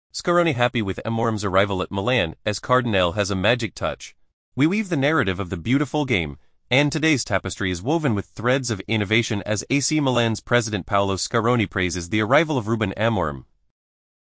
Scaroni happy with Amorim's arrival at Milan, as Cardinale has a magic touch. We weave the narrative of the beautiful game, and today's tapestry is woven with threads of innovation as AC Milan's president Paolo Scaroni praises the arrival of Ruben Amorim.